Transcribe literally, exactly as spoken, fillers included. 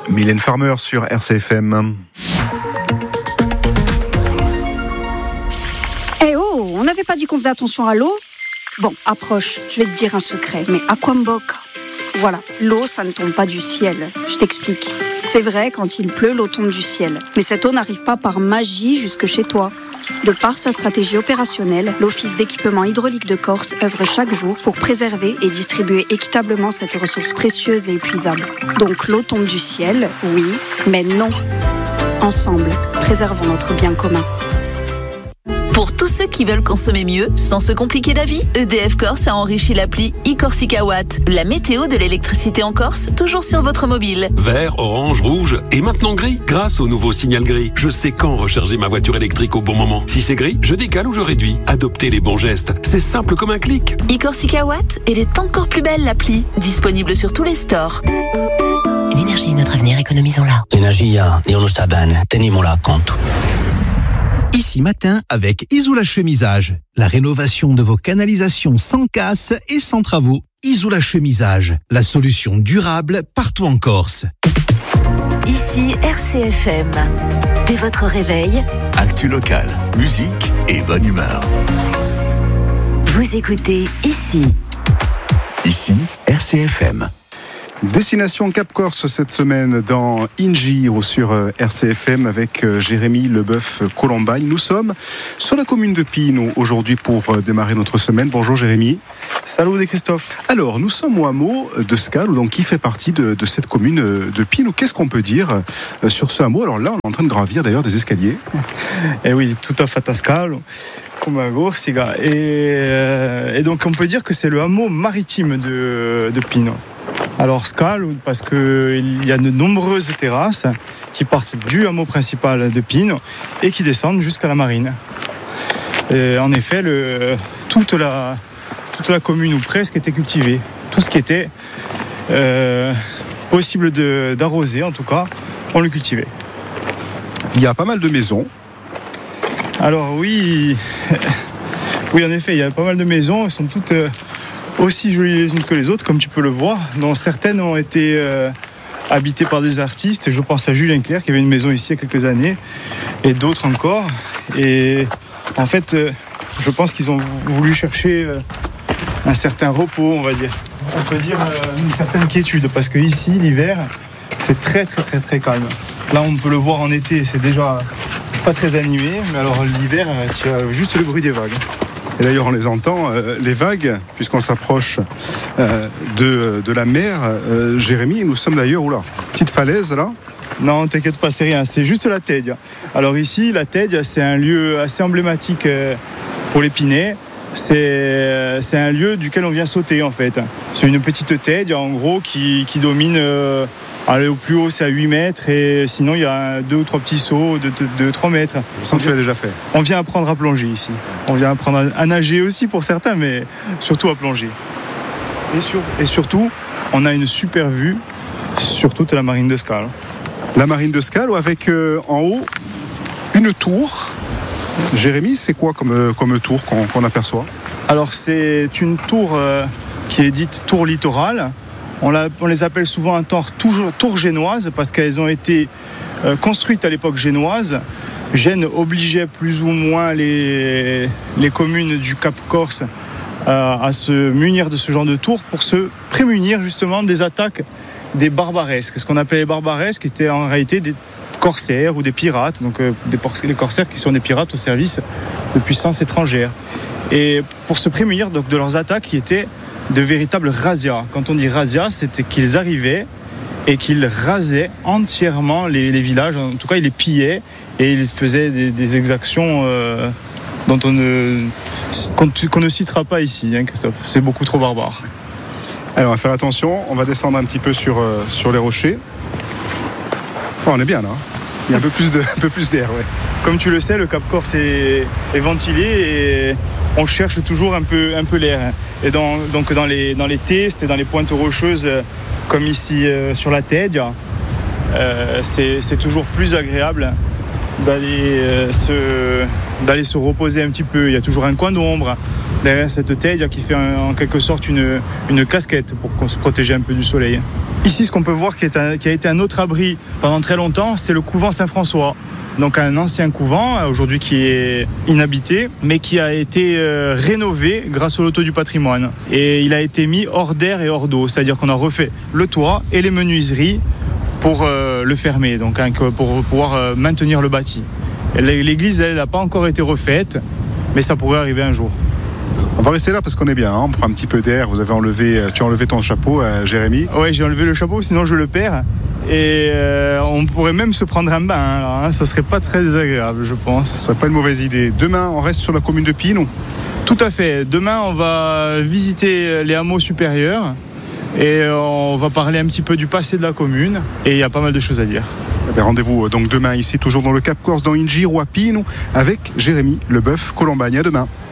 Mylène Farmer sur R C F M. Eh oh, on n'avait pas dit qu'on faisait attention à l'eau ? Bon, approche, je vais te dire un secret, mais Aquamboc, voilà, l'eau, ça ne tombe pas du ciel. Je t'explique. C'est vrai, quand il pleut, l'eau tombe du ciel. Mais cette eau n'arrive pas par magie jusque chez toi. De par sa stratégie opérationnelle, l'Office d'équipement hydraulique de Corse œuvre chaque jour pour préserver et distribuer équitablement cette ressource précieuse et épuisable. Donc l'eau tombe du ciel, oui, mais non. Ensemble, préservons notre bien commun. Pour tous ceux qui veulent consommer mieux, sans se compliquer la vie, E D F Corse a enrichi l'appli e-Corsica Watt, la météo de l'électricité en Corse, toujours sur votre mobile. Vert, orange, rouge et maintenant gris. Grâce au nouveau signal gris, je sais quand recharger ma voiture électrique au bon moment. Si c'est gris, je décale ou je réduis. Adoptez les bons gestes. C'est simple comme un clic. e-Corsica Watt, elle est encore plus belle l'appli. Disponible sur tous les stores. L'énergie est notre avenir, économisons-la. Energia è uno sta bene, tenimola a conto. Ici matin avec Isola Chemisage, la rénovation de vos canalisations sans casse et sans travaux. Isola Chemisage, la solution durable partout en Corse. Ici R C F M. Dès votre réveil, actu local, musique et bonne humeur. Vous écoutez Ici. Ici, R C F M. Destination Cap Corse cette semaine dans Ingiro sur R C F M avec Jérémy Leboeuf-Colombagne. Nous sommes sur la commune de Pino aujourd'hui pour démarrer notre semaine. Bonjour Jérémy. Salut Christophe. Alors nous sommes au hameau de Scalo, donc qui fait partie de, de cette commune de Pino. Qu'est-ce qu'on peut dire sur ce hameau ? Alors là on est en train de gravir d'ailleurs des escaliers. Eh oui, tout à fait à Scalo. Comme à Gorsiga. Et, euh, et donc on peut dire que c'est le hameau maritime de, de Pino. Alors Scalo, parce qu'il y a de nombreuses terrasses qui partent du hameau principal de Pino et qui descendent jusqu'à la marine. Et en effet, le, toute, la, toute la commune ou presque était cultivée. Tout ce qui était euh, possible de, d'arroser, en tout cas, on le cultivait. Il y a pas mal de maisons. Alors oui, oui en effet, il y a pas mal de maisons, elles sont toutes euh, aussi jolies les unes que les autres, comme tu peux le voir, dont certaines ont été euh, habitées par des artistes. Je pense à Julien Clerc qui avait une maison ici il y a quelques années, et d'autres encore. Et en fait, euh, je pense qu'ils ont voulu chercher euh, un certain repos, on va dire. On peut dire euh, une certaine quiétude, parce que ici, l'hiver, c'est très très très très calme. Là, on peut le voir en été, c'est déjà pas très animé, mais alors l'hiver, tu as juste le bruit des vagues. Et d'ailleurs, on les entend, euh, les vagues, puisqu'on s'approche euh, de, de la mer. Euh, Jérémy, nous sommes d'ailleurs, oula, petite falaise là. Non, t'inquiète pas, c'est rien, c'est juste la Tedia. Alors ici, la Tedia, c'est un lieu assez emblématique pour l'Épinay. C'est, c'est un lieu duquel on vient sauter en fait. C'est une petite Tedia en gros qui, qui domine... Euh, Allez, au plus haut, c'est à huit mètres et sinon, il y a deux ou trois petits sauts de, de, de trois mètres. Je sens que tu l'as déjà fait. On vient apprendre à plonger ici. On vient apprendre à nager aussi pour certains, mais surtout à plonger. Et, sur, et surtout, on a une super vue sur toute la marine de Scalo. La marine de Scalo avec euh, en haut une tour. Jérémy, c'est quoi comme, comme tour qu'on, qu'on aperçoit ? Alors, c'est une tour euh, qui est dite tour littorale. On, la, on les appelle souvent un tour, tour génoise parce qu'elles ont été euh, construites à l'époque génoise. Gênes obligeait plus ou moins les, les communes du Cap Corse euh, à se munir de ce genre de tour pour se prémunir justement des attaques des barbaresques. Ce qu'on appelait les barbaresques étaient en réalité des corsaires ou des pirates, donc euh, des, les corsaires qui sont des pirates au service de puissances étrangères. Et pour se prémunir donc, de leurs attaques qui étaient de véritables razzias. Quand on dit razzia, c'était qu'ils arrivaient et qu'ils rasaient entièrement les, les villages. En tout cas, ils les pillaient et ils faisaient des, des exactions euh, dont on ne, qu'on, qu'on ne citera pas ici, hein, Christophe. C'est beaucoup trop barbare. Alors, on va faire attention. On va descendre un petit peu sur, euh, sur les rochers. Oh, on est bien là. Il y a un peu plus, de, un peu plus d'air, ouais. Comme tu le sais, le Cap Corse est, est ventilé et on cherche toujours un peu, un peu l'air. Et dans, donc dans les, dans les testes et dans les pointes rocheuses, comme ici euh, sur la Tedia, euh, c'est, c'est toujours plus agréable d'aller, euh, se, d'aller se reposer un petit peu. Il y a toujours un coin d'ombre derrière cette Tedia qui fait en quelque sorte une, une casquette pour qu'on se protéger un peu du soleil. Ici, ce qu'on peut voir qui, est un, qui a été un autre abri pendant très longtemps, c'est le couvent Saint-François. Donc un ancien couvent, aujourd'hui qui est inhabité, mais qui a été euh, rénové grâce au loto du patrimoine. Et il a été mis hors d'air et hors d'eau, c'est-à-dire qu'on a refait le toit et les menuiseries pour euh, le fermer, donc hein, pour pouvoir euh, maintenir le bâti. L'église, elle n'a pas encore été refaite, mais ça pourrait arriver un jour. On va rester là parce qu'on est bien, hein. On prend un petit peu d'air. Vous avez enlevé, tu as enlevé ton chapeau, euh, Jérémy. Oui, j'ai enlevé le chapeau, sinon je le perds. Et euh, on pourrait même se prendre un bain, hein, alors, hein, ça serait pas très désagréable, je pense. Ce serait pas une mauvaise idée. Demain, on reste sur la commune de Pine. Tout à fait. Demain, on va visiter les hameaux supérieurs et on va parler un petit peu du passé de la commune. Et il y a pas mal de choses à dire. Eh bien, rendez-vous donc demain ici, toujours dans le Cap Corse, dans Injir ou à Pine, avec Jérémy Leboeuf Colombagne. À demain.